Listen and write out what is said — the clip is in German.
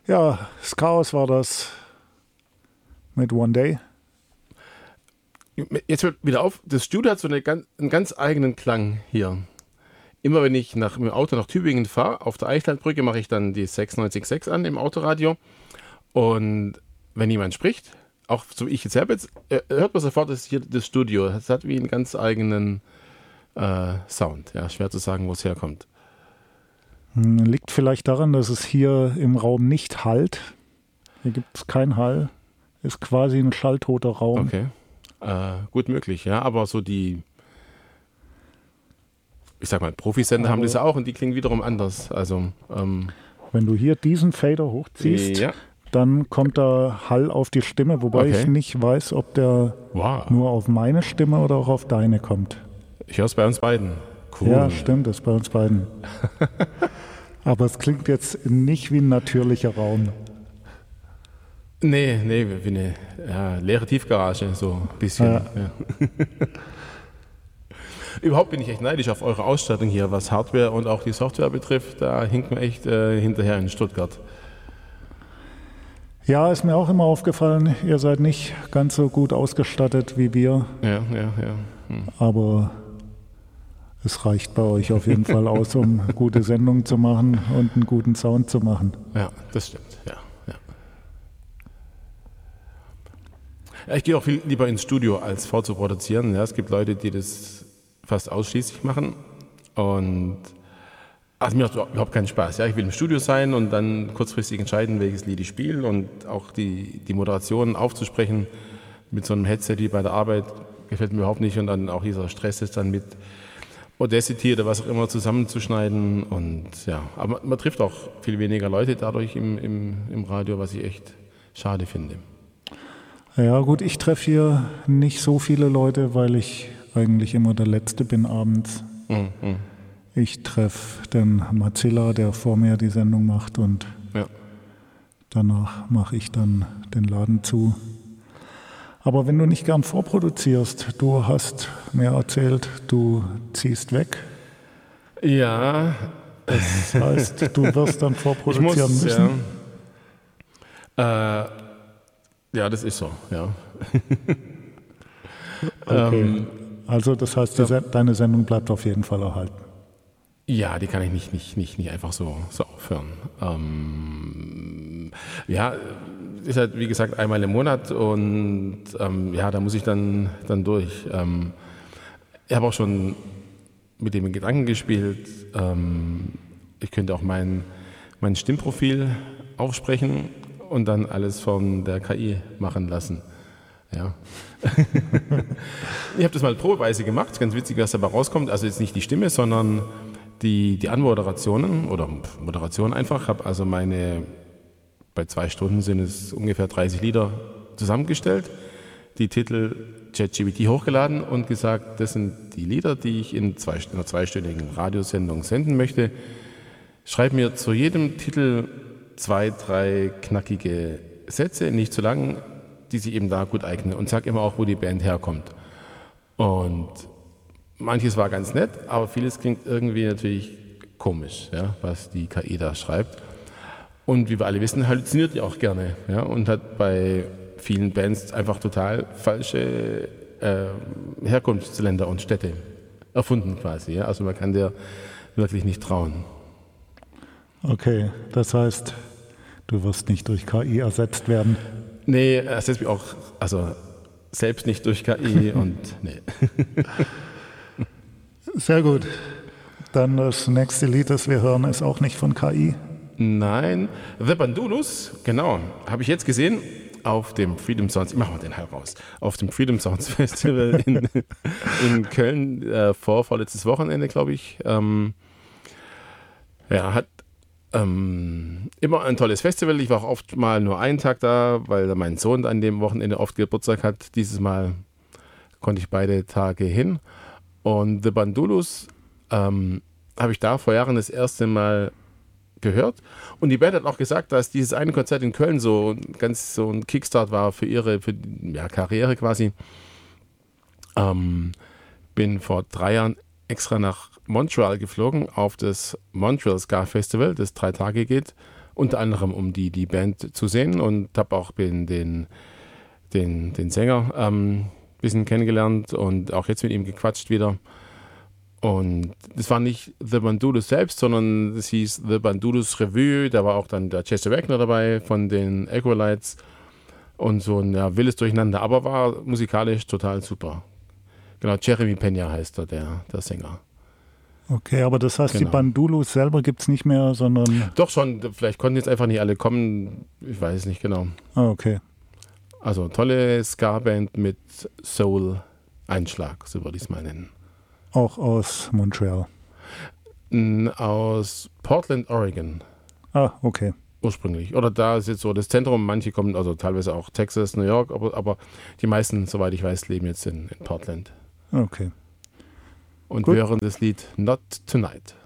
Ja, das Chaos war das mit One Day. Jetzt hört wieder auf, das Studio hat so einen ganz eigenen Klang hier. Immer wenn ich mit dem Auto nach Tübingen fahre, auf der Eichlandbrücke mache ich dann die 96.6 an im Autoradio. Und wenn jemand spricht, auch so wie ich jetzt habe, hört man sofort, das ist hier das Studio. Es hat wie einen ganz eigenen Sound. Ja, schwer zu sagen, wo es herkommt. Liegt vielleicht daran, dass es hier im Raum nicht hallt. Hier gibt es keinen Hall. Ist quasi ein schalltoter Raum. Okay. Gut möglich, ja. Aber so ich sag mal, Profisender haben das ja auch und die klingen wiederum anders. Also, wenn du hier diesen Fader hochziehst, ja. dann kommt da Hall auf die Stimme, wobei ich nicht weiß, ob der nur auf meine Stimme oder auch auf deine kommt. Ich höre es bei uns beiden. Cool. Ja, stimmt, das ist bei uns beiden. Aber es klingt jetzt nicht wie ein natürlicher Raum. Nee, wie eine leere Tiefgarage, so ein bisschen. Ja. Überhaupt bin ich echt neidisch auf eure Ausstattung hier, was Hardware und auch die Software betrifft. Da hinkt man echt hinterher in Stuttgart. Ja, ist mir auch immer aufgefallen, ihr seid nicht ganz so gut ausgestattet wie wir. Ja. Aber es reicht bei euch auf jeden Fall aus, um gute Sendungen zu machen und einen guten Sound zu machen. Ja, das stimmt, ja. Ich gehe auch viel lieber ins Studio, als vorzuproduzieren. Ja, es gibt Leute, die das fast ausschließlich machen. Und mir macht überhaupt keinen Spaß. Ja, ich will im Studio sein und dann kurzfristig entscheiden, welches Lied ich spiele und auch die Moderation aufzusprechen mit so einem Headset wie bei der Arbeit gefällt mir überhaupt nicht. Und dann auch dieser Stress ist dann mit Audacity oder was auch immer zusammenzuschneiden. Und ja, aber man trifft auch viel weniger Leute dadurch im Radio, was ich echt schade finde. Ja gut, ich treffe hier nicht so viele Leute, weil ich eigentlich immer der Letzte bin abends. Mhm. Ich treffe den Mazzilla, der vor mir die Sendung macht und danach mache ich dann den Laden zu. Aber wenn du nicht gern vorproduzierst, du hast mir erzählt, du ziehst weg. Ja. Das heißt, du wirst dann vorproduzieren müssen. Ja, das ist so, ja. Okay. Also das heißt, deine Sendung bleibt auf jeden Fall erhalten. Ja, die kann ich nicht einfach so aufhören. Ist halt wie gesagt einmal im Monat und da muss ich dann durch. Ich habe auch schon mit dem Gedanken gespielt, ich könnte auch mein Stimmprofil aufsprechen und dann alles von der KI machen lassen. Ja. Ich habe das mal probeweise gemacht, ist ganz witzig, was dabei rauskommt. Also jetzt nicht die Stimme, sondern die Anmoderationen oder Moderation einfach. Habe also bei 2 Stunden sind es ungefähr 30 Lieder zusammengestellt, die Titel ChatGPT hochgeladen und gesagt, das sind die Lieder, die ich in einer 2-stündigen Radiosendung senden möchte. Schreib mir zu jedem Titel 2, 3 knackige Sätze, nicht zu lang, die sich eben da gut eignen und sag immer auch, wo die Band herkommt. Und manches war ganz nett, aber vieles klingt irgendwie natürlich komisch, ja, was die KI da schreibt. Und wie wir alle wissen, halluziniert die auch gerne, ja, und hat bei vielen Bands einfach total falsche Herkunftsländer und Städte erfunden quasi. Ja. Also man kann der wirklich nicht trauen. Okay, das heißt, du wirst nicht durch KI ersetzt werden. Nee, ersetzt mich auch, also selbst nicht durch KI und nee. Sehr gut. Dann das nächste Lied, das wir hören, ist auch nicht von KI. Nein, The Bandulus, genau, habe ich jetzt gesehen auf dem Freedom Sounds, ich mache mal den Hall raus, auf dem Freedom Sounds Festival in Köln vorletztes Wochenende, glaube ich. Hat immer ein tolles Festival. Ich war auch oft mal nur einen Tag da, weil mein Sohn an dem Wochenende oft Geburtstag hat. Dieses Mal konnte ich beide Tage hin. Und The Bandulus habe ich da vor Jahren das erste Mal gehört. Und die Band hat auch gesagt, dass dieses eine Konzert in Köln so ein Kickstart war für ihre Karriere quasi. Bin vor 3 Jahren extra nach Montreal geflogen auf das Montreal Ska Festival, das 3 Tage geht. unter anderem um die Band zu sehen und habe auch den Sänger ein bisschen kennengelernt und auch jetzt mit ihm gequatscht wieder. Und das war nicht The Bandulus selbst, sondern es hieß The Bandulus Revue. Da war auch dann der Chester Wagner dabei von den Acolytes und so ein wildes Durcheinander, aber war musikalisch total super. Genau, Jeremy Pena heißt er, der Sänger. Okay, aber das heißt, die Bandulus selber gibt es nicht mehr, sondern... Doch schon, vielleicht konnten jetzt einfach nicht alle kommen, ich weiß es nicht genau. Ah, okay. Also tolle Ska-Band mit Soul-Einschlag, so würde ich es mal nennen. Auch aus Montreal? Aus Portland, Oregon. Ah, okay. Ursprünglich. Oder da ist jetzt so das Zentrum, manche kommen, also teilweise auch Texas, New York, aber die meisten, soweit ich weiß, leben jetzt in Portland. Okay. Und wir hören das Lied Not Tonight.